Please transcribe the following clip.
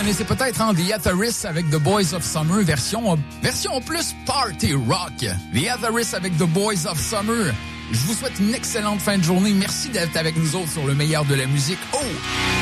connaissez peut-être The Atheris avec The Boys of Summer, version plus party rock. The Atheris avec The Boys of Summer. Je vous souhaite une excellente fin de journée. Merci d'être avec nous autres sur le meilleur de la musique. Oh!